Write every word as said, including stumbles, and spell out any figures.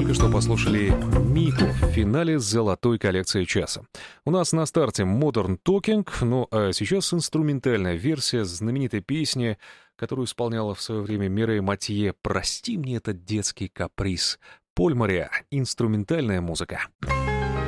только что послушали Мику в финале золотой коллекции часа. У нас на старте Modern Talking, ну а сейчас инструментальная версия знаменитой песни, которую исполняла в свое время Мирей Матье «Прости мне этот детский каприз». Поль Мориа. Инструментальная музыка.